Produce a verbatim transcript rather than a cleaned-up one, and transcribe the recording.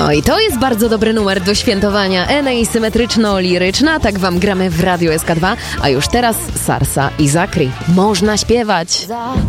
Oj, to jest bardzo dobry numer do świętowania. Enei symetryczno-liryczna, tak wam gramy w Radio S K dwa, a już teraz Sarsa i Zakri. Można śpiewać.